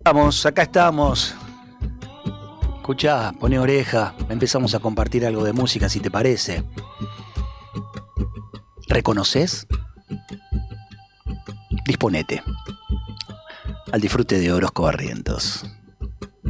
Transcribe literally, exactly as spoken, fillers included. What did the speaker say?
Vamos, acá estamos. Escuchá, poné oreja, empezamos a compartir algo de música, si te parece. ¿Reconoces? Disponete al disfrute de Orozco Barrientos.